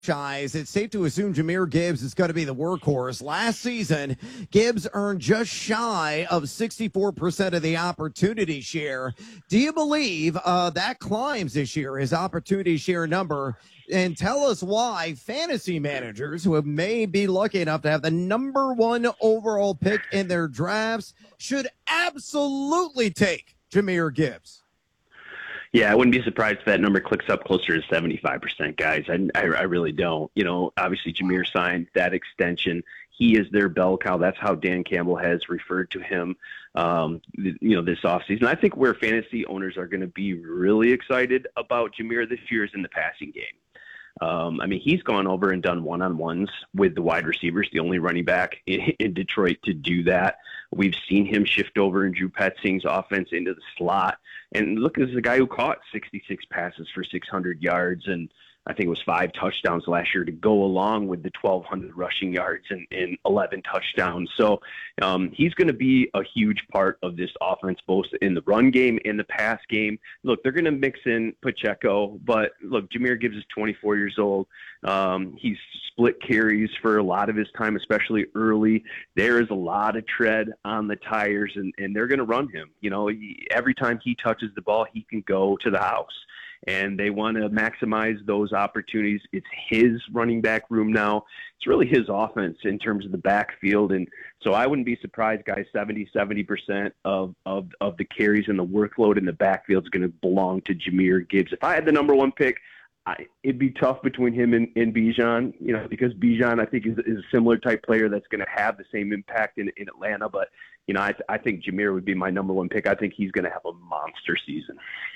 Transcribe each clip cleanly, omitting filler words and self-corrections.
franchise, it's safe to assume Jahmyr Gibbs is going to be the workhorse. Last season, Gibbs earned just shy of 64% of the opportunity share. Do you believe that climbs this year, his opportunity share number? And tell us why fantasy managers who may be lucky enough to have the number one overall pick in their drafts should absolutely take Jahmyr Gibbs. Yeah, I wouldn't be surprised if that number clicks up closer to 75%, guys. I really don't. Obviously Jahmyr signed that extension. He is their bell cow. That's how Dan Campbell has referred to him, this offseason. I think where fantasy owners are going to be really excited about Jahmyr this year is in the passing game. He's gone over and done one-on-ones with the wide receivers, the only running back in Detroit to do that. We've seen him shift over in Drew Petzing's offense into the slot. And look, this is a guy who caught 66 passes for 600 yards, and I think it was 5 touchdowns last year to go along with the 1,200 rushing yards and 11 touchdowns. So he's going to be a huge part of this offense, both in the run game and the pass game. Look, they're going to mix in Pacheco, but look, Jahmyr Gibbs is 24 years old. He's split carries for a lot of his time, especially early. There is a lot of tread on the tires, and they're going to run him. Every time he touches the ball, he can go to the house. And they want to maximize those opportunities. It's his running back room now. It's really his offense in terms of the backfield. And so I wouldn't be surprised, guys, 70% of the carries and the workload in the backfield is going to belong to Jahmyr Gibbs. If I had the number one pick, it'd be tough between him and Bijan, because Bijan, I think, is a similar type player that's going to have the same impact in Atlanta. But, I think Jahmyr would be my number one pick. I think he's going to have a monster season.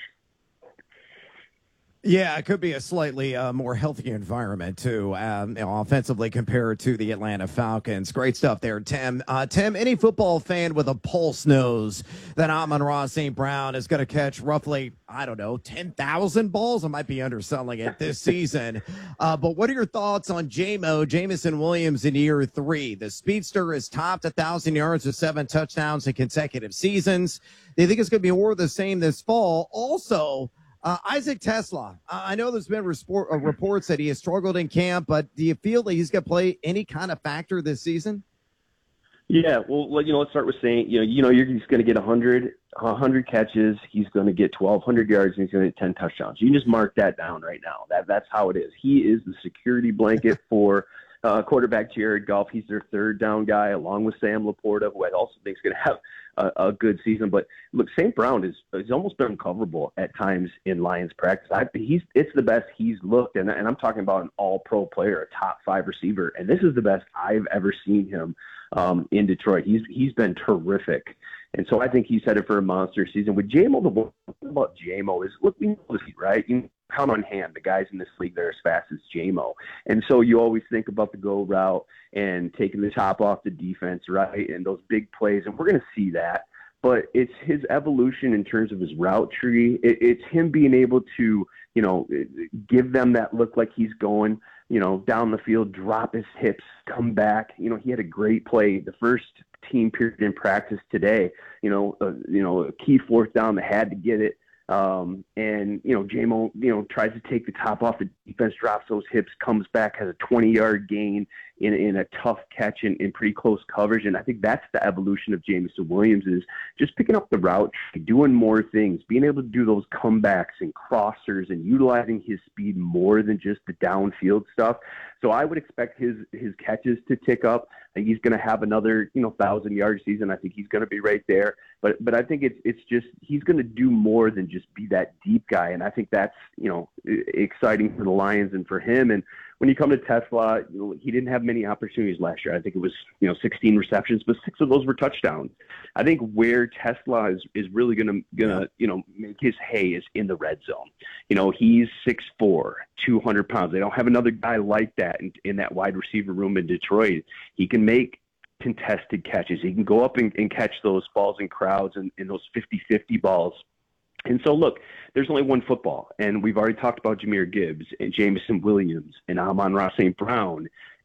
Yeah, it could be a slightly more healthy environment, too, offensively compared to the Atlanta Falcons. Great stuff there, Tim. Tim, any football fan with a pulse knows that Amon-Ra St. Brown is going to catch roughly, 10,000 balls. I might be underselling it this season. But what are your thoughts on Jameson Williams in year 3? The speedster has topped 1,000 yards with 7 touchdowns in consecutive seasons. Do you think it's going to be more of the same this fall? Also, Isaac TeSlaa, I know there's been reports that he has struggled in camp, but do you feel that he's going to play any kind of factor this season? Yeah, well, let's start with saying, he's going to get 100 catches, he's going to get 1,200 yards, and he's going to get 10 touchdowns. You can just mark that down right now. That's how it is. He is the security blanket for quarterback Jared Goff. He's their third down guy, along with Sam Laporta, who I also think is going to have a good season. But look, St. Brown is almost been uncoverable at times in Lions practice. It's the best he's looked, and I'm talking about an all-pro player, a top 5 receiver, and this is the best I've ever seen him in Detroit. He's been terrific. And so I think he's headed for a monster season. With J-Mo, the one thing about J-Mo is, look, we know this, right? You count on hand the guys in this league that are as fast as J-Mo. And so you always think about the go route and taking the top off the defense, right? And those big plays. And we're going to see that. But it's his evolution in terms of his route tree. It's him being able to, give them that look like he's going, down the field, drop his hips, come back. He had a great play the first team period in practice today, a key 4th down that had to get it. J-Mo, tries to take the top off the defense, drops those hips, comes back, has a 20-yard gain in a tough catch in pretty close coverage. And I think that's the evolution of Jameson Williams, is just picking up the route, doing more things, being able to do those comebacks and crossers and utilizing his speed more than just the downfield stuff. So I would expect his catches to tick up. I think he's going to have another, 1,000-yard season. I think he's going to be right there. But I think it's just he's going to do more than just be that deep guy. And I think that's, exciting for the Lions and for him. And when you come to TeSlaa, he didn't have many opportunities last year. I think it was, 16 receptions, but 6 of those were touchdowns. I think where TeSlaa is really going to, make his hay is in the red zone. He's 6'4", 200 pounds. They don't have another guy like that in that wide receiver room in Detroit. He can make contested catches. He can go up and catch those balls in crowds and those 50-50 balls. And so, look, there's only one football, and we've already talked about Jahmyr Gibbs and Jameson Williams and Amon-Ra St. Brown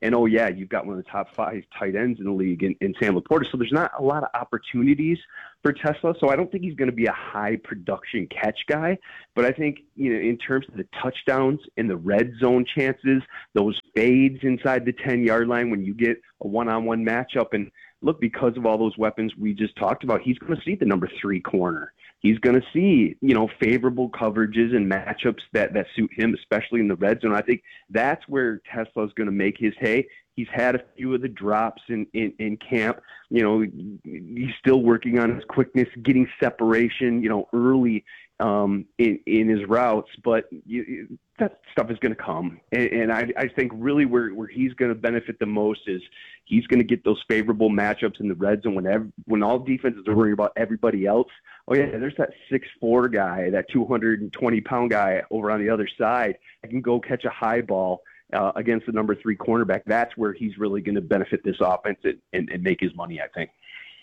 And, oh, yeah, you've got one of the top 5 tight ends in the league in Sam Laporta. So there's not a lot of opportunities for Tesla. So I don't think he's going to be a high production catch guy. But I think, in terms of the touchdowns and the red zone chances, those fades inside the 10-yard line when you get a one-on-one matchup. And look, because of all those weapons we just talked about, he's going to see the number 3 corner. He's going to see, favorable coverages and matchups that suit him, especially in the red zone. I think that's where Tesla's going to make his hay. He's had a few of the drops in camp. He's still working on his quickness, getting separation, early in his routes. But that stuff is going to come. And I think really where he's going to benefit the most is he's going to get those favorable matchups in the red zone when all defenses are worrying about everybody else. Oh, yeah, there's that 6'4" guy, that 220-pound guy over on the other side. I can go catch a high ball against the number 3 cornerback. That's where he's really going to benefit this offense and make his money, I think.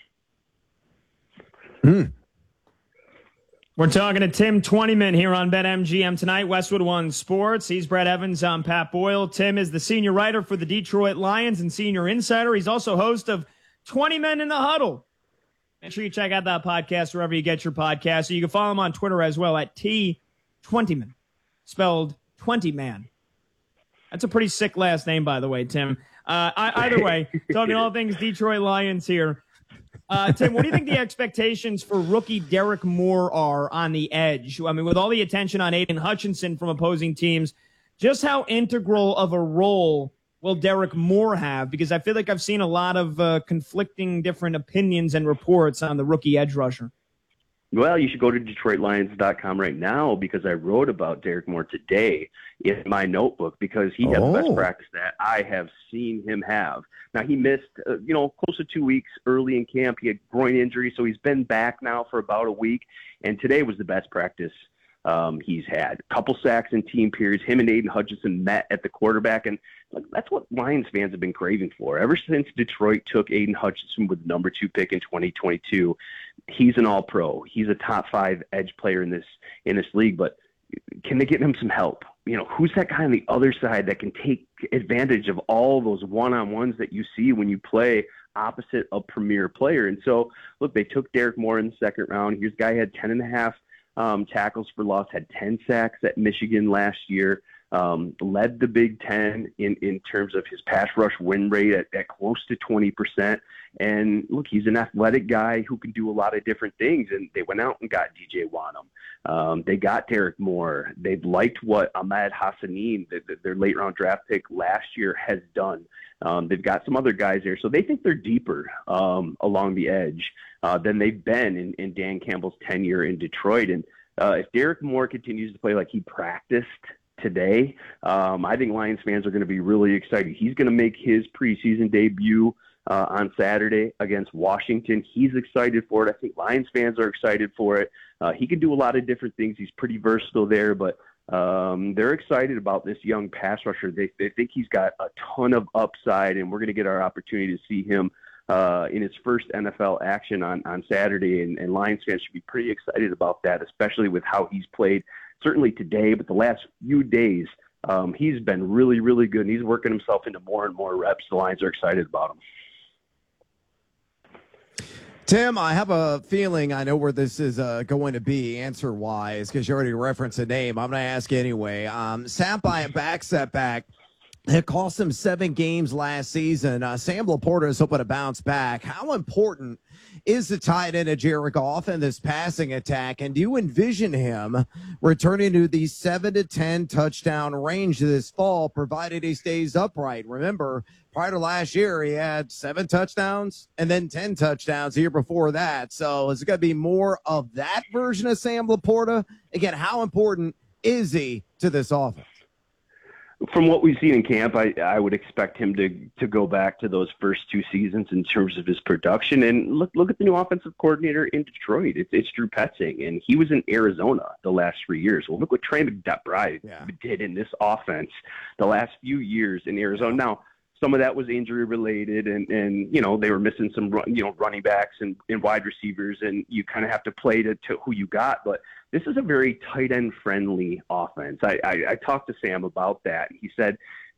We're talking to Tim Twentyman here on BetMGM tonight, Westwood One Sports. He's Brett Evans. I'm Pat Boyle. Tim is the senior writer for the Detroit Lions and senior insider. He's also host of 20 Men in the Huddle. Make sure you check out that podcast wherever you get your podcast. So you can follow him on Twitter as well at T20man, spelled 20 man. That's a pretty sick last name, by the way, Tim. Either way, talking all things Detroit Lions here. Tim, what do you think the expectations for rookie Derek Moore are on the edge? I mean, with all the attention on Aiden Hutchinson from opposing teams, just how integral of a role will Derek Moore have? Because I feel like I've seen a lot of conflicting different opinions and reports on the rookie edge rusher. Well, you should go to DetroitLions.com right now because I wrote about Derek Moore today in my notebook because he had the best practice that I have seen him have. Now, he missed, close to 2 weeks early in camp. He had groin injury, so he's been back now for about a week, and today was the best practice he's had. A couple sacks in team periods. Him and Aiden Hutchinson met at the quarterback, and that's what Lions fans have been craving for. Ever since Detroit took Aiden Hutchinson with the number 2 pick in 2022, he's an all-pro. He's a top 5 edge player in this league, but can they get him some help? Who's that guy on the other side that can take advantage of all those one-on-ones that you see when you play opposite a premier player? And so, look, they took Derek Moore in the second round. Here's a guy who had 10.5 tackles for loss, had 10 sacks at Michigan last year, led the Big Ten in terms of his pass rush win rate at close to 20%. And look, he's an athletic guy who can do a lot of different things. And they went out and got DJ Wanham. They got Derek Moore. They've liked what Ahmad Hassanin, their late round draft pick last year, has done. They've got some other guys there. So they think they're deeper along the edge than they've been in Dan Campbell's tenure in Detroit. And if Derek Moore continues to play like he practiced today, I think Lions fans are going to be really excited. He's going to make his preseason debut on Saturday against Washington. He's excited for it. I think Lions fans are excited for it. He can do a lot of different things. He's pretty versatile there, but they're excited about this young pass rusher. They think he's got a ton of upside, and we're going to get our opportunity to see him in his first NFL action on Saturday, and Lions fans should be pretty excited about that, especially with how he's played, certainly today, but the last few days. He's been really, really good, and he's working himself into more and more reps. The Lions are excited about him. Tim, I have a feeling I know where this is going to be answer-wise because you already referenced a name. I'm going to ask anyway. Sat by a back setback. It cost him 7 games last season. Sam Laporta is hoping to bounce back. How important is the tight end of Jared Goff in this passing attack? And do you envision him returning to the 7 to 10 touchdown range this fall, provided he stays upright? Remember, prior to last year, he had 7 touchdowns and then 10 touchdowns the year before that. So is it going to be more of that version of Sam Laporta? Again, how important is he to this offense? From what we've seen in camp, I would expect him to go back to those first 2 seasons in terms of his production. And look at the new offensive coordinator in Detroit. It's Drew Petzing, and he was in Arizona the last 3 years. Well, look what Trey McBride did in this offense the last few years in Arizona. Now, some of that was injury related, and they were missing some running backs and wide receivers, and you kind of have to play to who you got. But this is a very tight end friendly offense. I talked to Sam about that. He said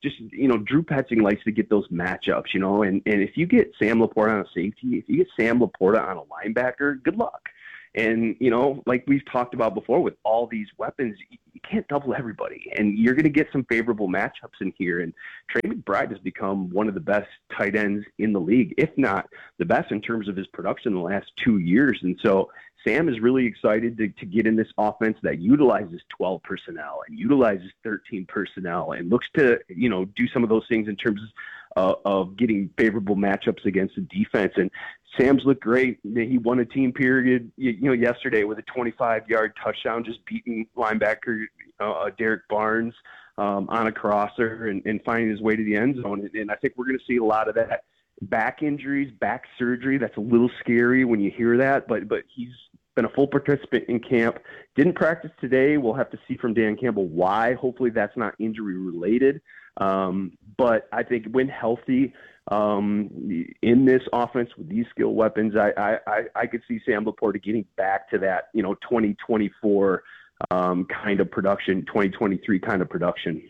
just, Drew Petzing likes to get those matchups, and if you get Sam Laporta on a safety, if you get Sam Laporta on a linebacker, good luck. And, like we've talked about before with all these weapons, you can't double everybody. And you're going to get some favorable matchups in here. And Trey McBride has become one of the best tight ends in the league, if not the best in terms of his production in the last 2 years. And so Sam is really excited to get in this offense that utilizes 12 personnel and utilizes 13 personnel and looks to, do some of those things in terms of getting favorable matchups against the defense. And Sam's looked great. He won a team period, yesterday with a 25-yard touchdown, just beating linebacker Derek Barnes on a crosser and finding his way to the end zone. And I think we're going to see a lot of that. Back injuries, back surgery, that's a little scary when you hear that, but he's been a full participant in camp. Didn't practice today. We'll have to see from Dan Campbell why. Hopefully that's not injury related. But I think when healthy, in this offense with these skill weapons, I could see Sam Laporta getting back to that, 2024 kind of production, 2023 kind of production.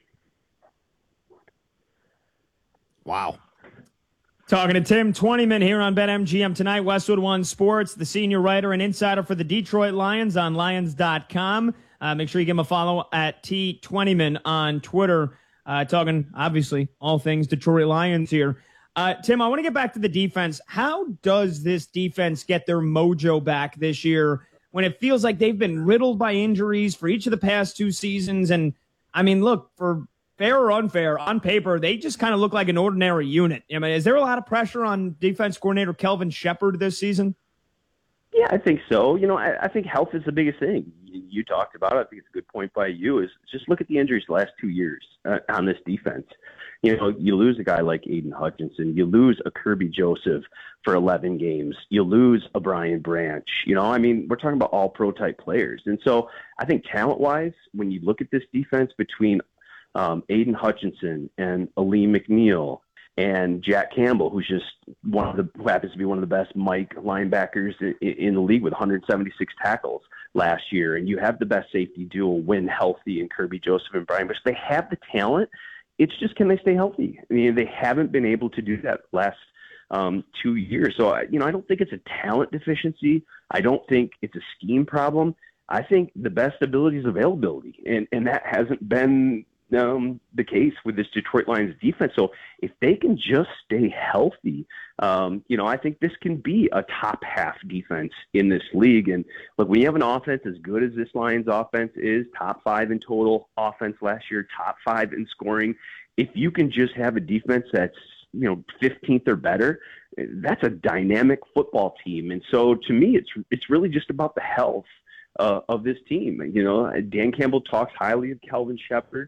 Wow. Talking to Tim Twentyman here on BetMGM tonight. Westwood One Sports, the senior writer and insider for the Detroit Lions on Lions.com. Make sure you give him a follow at T20man on Twitter. Talking, obviously, all things Detroit Lions here. Tim, I want to get back to the defense. How does this defense get their mojo back this year when it feels like they've been riddled by injuries for each of the past 2 seasons? And, I mean, look, for fair or unfair, on paper, they just kind of look like an ordinary unit. I mean, is there a lot of pressure on defense coordinator Kelvin Shepard this season? Yeah, I think so. I think health is the biggest thing. You talked about it. I think it's a good point by you, is just look at the injuries the last 2 years on this defense. You lose a guy like Aiden Hutchinson. You lose a Kirby Joseph for 11 games. You lose a Brian Branch. We're talking about all pro type players. And so I think talent-wise, when you look at this defense between Aiden Hutchinson and Aleem McNeil and Jack Campbell, who happens to be one of the best Mike linebackers in the league with 176 tackles last year. And you have the best safety duo when healthy in Kirby Joseph and Brian Branch. They have the talent. It's just, can they stay healthy? I mean, they haven't been able to do that last 2 years. So, I don't think it's a talent deficiency. I don't think it's a scheme problem. I think the best ability is availability. And that hasn't been the case with this Detroit Lions defense. So if they can just stay healthy, I think this can be a top half defense in this league. And look, when you have an offense as good as this Lions offense is, top 5 in total offense last year, top 5 in scoring, if you can just have a defense that's 15th or better, that's a dynamic football team. And so to me, it's really just about the health of this team. Dan Campbell talks highly of Kelvin Shepard.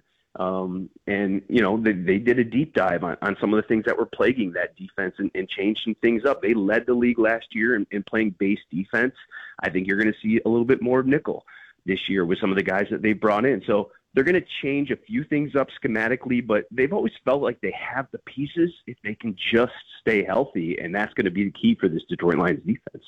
They did a deep dive on some of the things that were plaguing that defense and changed some things up. They led the league last year in playing base defense. I think you're going to see a little bit more of nickel this year with some of the guys that they brought in. So they're going to change a few things up schematically, but they've always felt like they have the pieces if they can just stay healthy, and that's going to be the key for this Detroit Lions defense.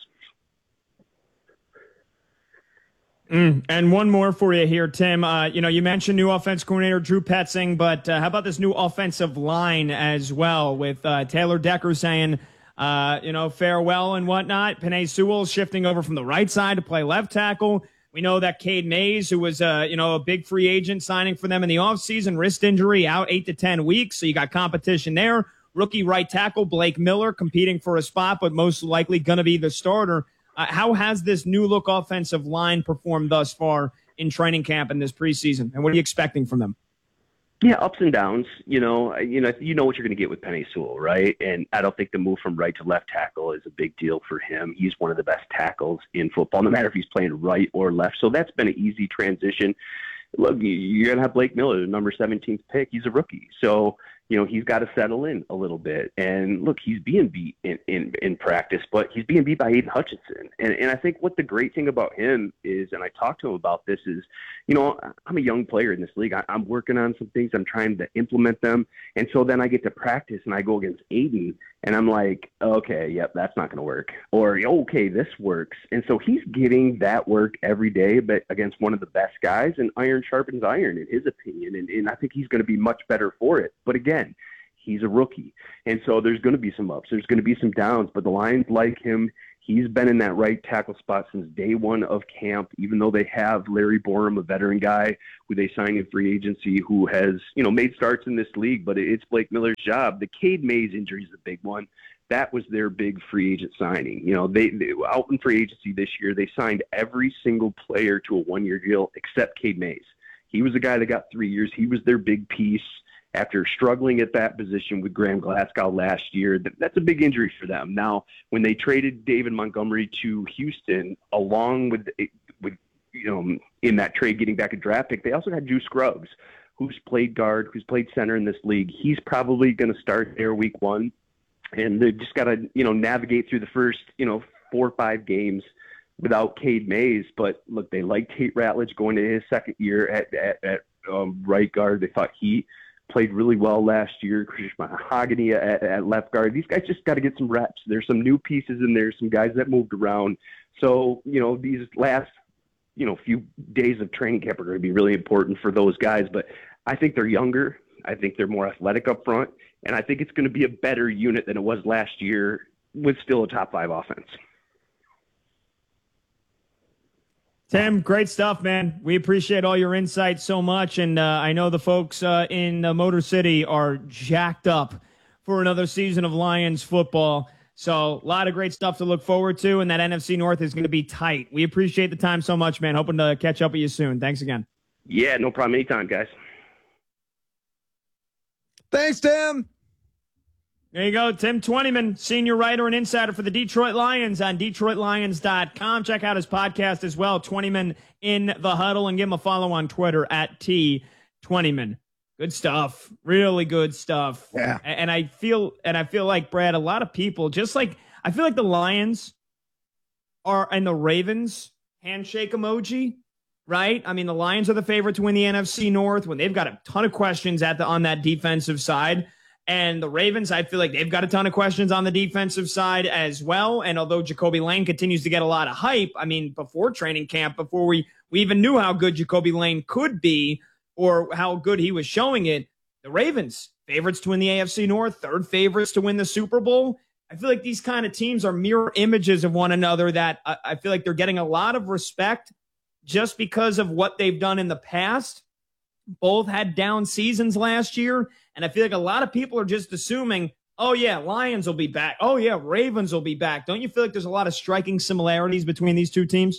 And one more for you here, Tim. You mentioned new offense coordinator Drew Petzing, but how about this new offensive line as well with Taylor Decker saying, farewell and whatnot. Penei Sewell shifting over from the right side to play left tackle. We know that Cade Mays, who was, a big free agent signing for them in the offseason, wrist injury, out 8 to 10 weeks. So you got competition there. Rookie right tackle Blake Miller competing for a spot, but most likely going to be the starter. How has this new look offensive line performed thus far in training camp in this preseason? And what are you expecting from them? Yeah, ups and downs. You know what you're going to get with Penei Sewell, right? And I don't think the move from right to left tackle is a big deal for him. He's one of the best tackles in football, no matter if he's playing right or left. So that's been an easy transition. Look, you're going to have Blake Miller, the number 17th pick. He's a rookie. So, he's got to settle in a little bit. And look, he's being beat in practice, but he's being beat by Aiden Hutchinson. And I think what the great thing about him is, and I talked to him about this, is, I'm a young player in this league. I'm working on some things. I'm trying to implement them. And so then I get to practice and I go against Aiden And I'm like, okay, yep, that's not going to work. Or, okay, this works. And so he's getting that work every day, but against one of the best guys, and iron sharpens iron, in his opinion. And I think he's going to be much better for it. But again, he's a rookie. And so there's going to be some ups. There's going to be some downs. But the Lions like him. He's been in that right tackle spot since day one of camp, even though they have Larry Borum, a veteran guy who they signed in free agency, who has, made starts in this league, but it's Blake Miller's job. The Cade Mays injury is a big one. That was their big free agent signing. They out in free agency this year, they signed every single player to a one-year deal except Cade Mays. He was the guy that got 3 years. He was their big piece. After struggling at that position with Graham Glasgow last year, that's a big injury for them. Now, when they traded David Montgomery to Houston, along with in that trade getting back a draft pick, they also got Drew Scruggs, who's played guard, who's played center in this league. He's probably going to start there week one, and they just got to navigate through the first 4 or 5 games without Cade Mays. But look, they like Tate Ratledge going to his second year at right guard. They thought he played really well last year. Chris Mahogany at left guard. These guys just got to get some reps. There's some new pieces in there, some guys that moved around. So, these last, few days of training camp are going to be really important for those guys. But I think they're younger. I think they're more athletic up front. And I think it's going to be a better unit than it was last year with still a top 5 offense. Tim, great stuff, man. We appreciate all your insights so much, and I know the folks in Motor City are jacked up for another season of Lions football. So a lot of great stuff to look forward to, and that NFC North is going to be tight. We appreciate the time so much, man. Hoping to catch up with you soon. Thanks again. Yeah, no problem. Anytime, guys. Thanks, Tim. There you go. Tim Twentyman, senior writer and insider for the Detroit Lions on DetroitLions.com. Check out his podcast as well, Twentyman in the Huddle, and give him a follow on Twitter at @Twentyman. Good stuff. Really good stuff. Yeah. And I feel like, Brad, a lot of people, I feel like the Lions are, and the Ravens, handshake emoji, right? I mean, the Lions are the favorite to win the NFC North when they've got a ton of questions on that defensive side. And the Ravens, I feel like they've got a ton of questions on the defensive side as well. And although Jacoby Lane continues to get a lot of hype, I mean, before training camp, before we even knew how good Jacoby Lane could be or how good he was showing it, the Ravens, favorites to win the AFC North, third favorites to win the Super Bowl. I feel like these kind of teams are mirror images of one another that I feel like they're getting a lot of respect just because of what they've done in the past. Both had down seasons last year. And I feel like a lot of people are just assuming, oh, yeah, Lions will be back. Oh, yeah, Ravens will be back. Don't you feel like there's a lot of striking similarities between these two teams?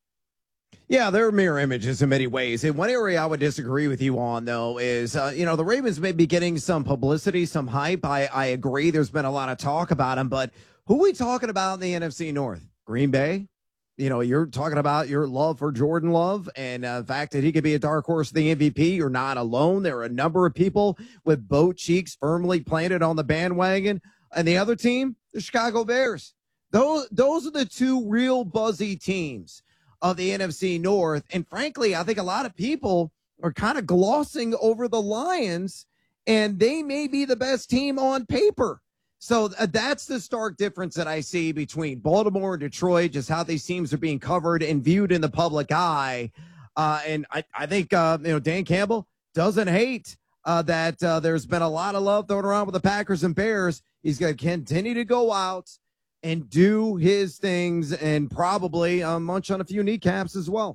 Yeah, they're mirror images in many ways. And one area I would disagree with you on, though, is, the Ravens may be getting some publicity, some hype. I agree. There's been a lot of talk about them. But who are we talking about in the NFC North? Green Bay? You're talking about your love for Jordan Love and the fact that he could be a dark horse of the MVP. You're not alone. There are a number of people with both cheeks firmly planted on the bandwagon. And the other team, the Chicago Bears. Those are the two real buzzy teams of the NFC North. And frankly, I think a lot of people are kind of glossing over the Lions, and they may be the best team on paper. So that's the stark difference that I see between Baltimore and Detroit, just how these teams are being covered and viewed in the public eye. And I think, Dan Campbell doesn't hate that there's been a lot of love thrown around with the Packers and Bears. He's going to continue to go out and do his things and probably munch on a few kneecaps as well.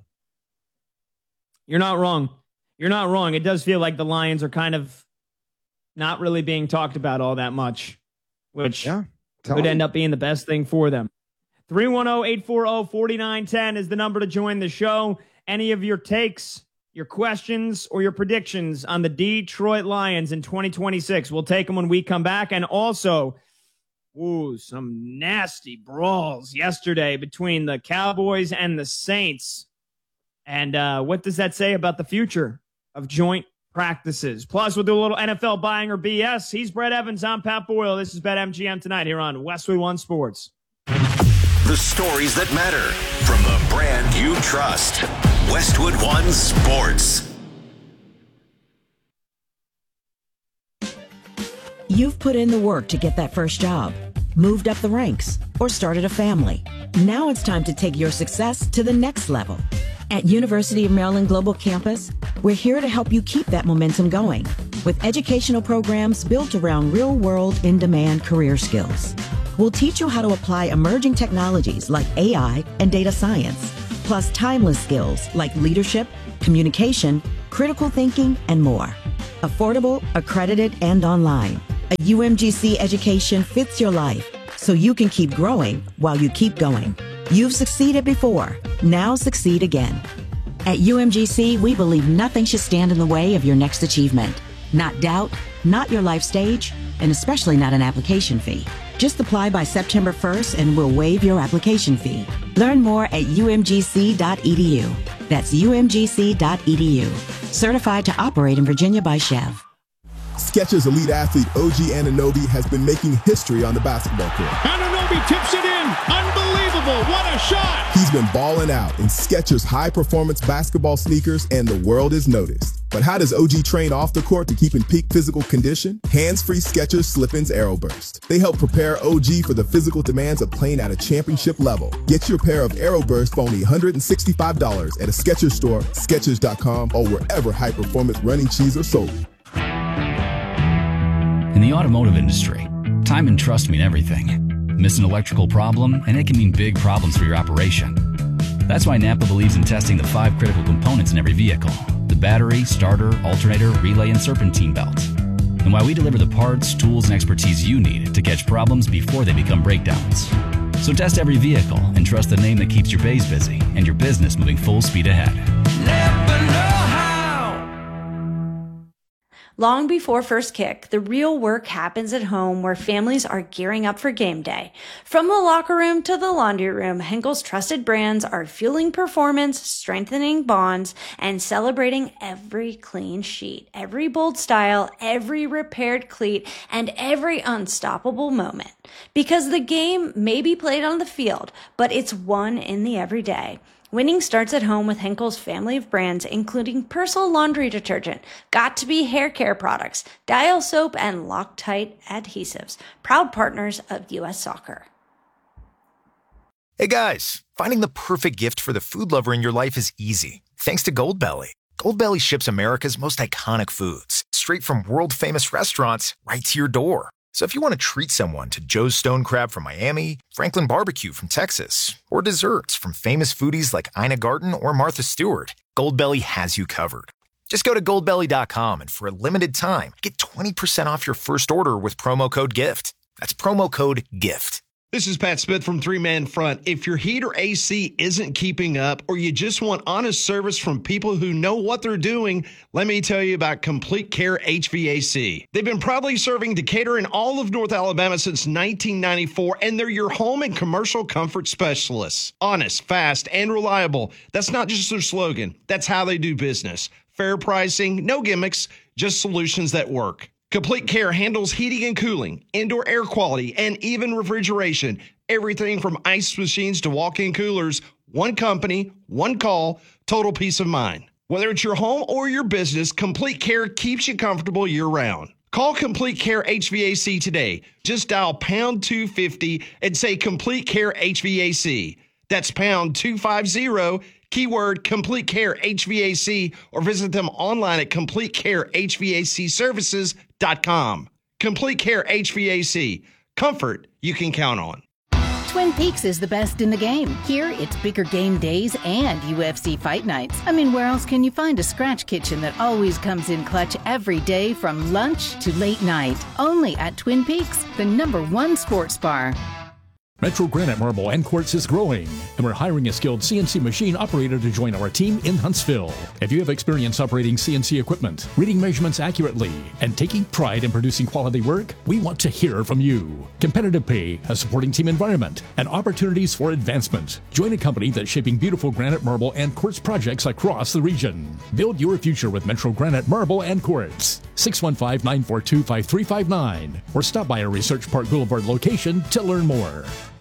You're not wrong. You're not wrong. It does feel like the Lions are kind of not really being talked about all that much, which could end up being the best thing for them. 310-840-4910 is the number to join the show. Any of your takes, your questions, or your predictions on the Detroit Lions in 2026, we'll take them when we come back. And also, some nasty brawls yesterday between the Cowboys and the Saints. And what does that say about the future of joint practices? Plus, we'll do a little NFL buying or BS. He's Brett Evans. I'm Pat Boyle. This is BetMGM tonight here on Westwood One Sports. The stories that matter from the brand you trust. Westwood One Sports. You've put in the work to get that first job. moved up the ranks, or started a family. Now it's time to take your success to the next level. At University of Maryland Global Campus, we're here to help you keep that momentum going with educational programs built around real-world, in-demand career skills. We'll teach you how to apply emerging technologies like AI and data science, plus timeless skills like leadership, communication, critical thinking, and more. Affordable, accredited, and online. A UMGC education fits your life, so you can keep growing while you keep going. You've succeeded before. Now succeed again. At UMGC, we believe nothing should stand in the way of your next achievement. Not doubt, not your life stage, and especially not an application fee. Just apply by September 1st and we'll waive your application fee. Learn more at umgc.edu. That's umgc.edu. Certified to operate in Virginia by Chev. Skechers elite athlete OG Anunoby has been making history on the basketball court. Anunoby tips it in. Unbelievable. What a shot. He's been balling out in Skechers high-performance basketball sneakers, and the world has noticed. But how does OG train off the court to keep in peak physical condition? Hands-free Skechers Slip-ins AeroBurst. They help prepare OG for the physical demands of playing at a championship level. Get your pair of AeroBurst for only $165 at a Skechers store, Skechers.com, or wherever high-performance running shoes are sold. In the automotive industry, time and trust mean everything. Miss an electrical problem, and it can mean big problems for your operation. That's why Napa believes in testing the 5 critical components in every vehicle: the battery, starter, alternator, relay, and serpentine belt. And why we deliver the parts, tools, and expertise you need to catch problems before they become breakdowns. So test every vehicle and trust the name that keeps your bays busy and your business moving full speed ahead. Napa know-how. Long before first kick, the real work happens at home where families are gearing up for game day. From the locker room to the laundry room, Henkel's trusted brands are fueling performance, strengthening bonds, and celebrating every clean sheet, every bold style, every repaired cleat, and every unstoppable moment. Because the game may be played on the field, but it's won in the everyday. Winning starts at home with Henkel's family of brands, including Persil laundry detergent, Got2b hair care products, Dial soap, and Loctite adhesives. Proud partners of U.S. Soccer. Hey guys, finding the perfect gift for the food lover in your life is easy. Thanks to Goldbelly. Goldbelly ships America's most iconic foods straight from world-famous restaurants right to your door. So if you want to treat someone to Joe's Stone Crab from Miami, Franklin Barbecue from Texas, or desserts from famous foodies like Ina Garten or Martha Stewart, Goldbelly has you covered. Just go to goldbelly.com and for a limited time, get 20% off your first order with promo code GIFT. That's promo code GIFT. This is Pat Smith from Three Man Front. If your heat or AC isn't keeping up, or you just want honest service from people who know what they're doing, let me tell you about Complete Care HVAC. They've been proudly serving Decatur and all of North Alabama since 1994, and they're your home and commercial comfort specialists. Honest, fast, and reliable. That's not just their slogan. That's how they do business. Fair pricing, no gimmicks, just solutions that work. Complete Care handles heating and cooling, indoor air quality, and even refrigeration. Everything from ice machines to walk-in coolers. One company, one call, total peace of mind. Whether it's your home or your business, Complete Care keeps you comfortable year-round. Call Complete Care HVAC today. Just dial pound 250 and say Complete Care HVAC. That's pound 250, keyword Complete Care HVAC, or visit them online at CompleteCareHVACServices.com. Complete Care HVAC. Comfort you can count on. Twin Peaks is the best in the game. Here, it's bigger game days and UFC fight nights. I mean, where else can you find a scratch kitchen that always comes in clutch every day from lunch to late night? Only at Twin Peaks, the #1 sports bar. Metro Granite Marble and Quartz is growing, and we're hiring a skilled CNC machine operator to join our team in Huntsville. If you have experience operating CNC equipment, reading measurements accurately, and taking pride in producing quality work, we want to hear from you. Competitive pay, a supporting team environment, and opportunities for advancement. Join a company that's shaping beautiful granite, marble, and quartz projects across the region. Build your future with Metro Granite Marble and Quartz. 615-942-5359, or stop by our Research Park Boulevard location to learn more.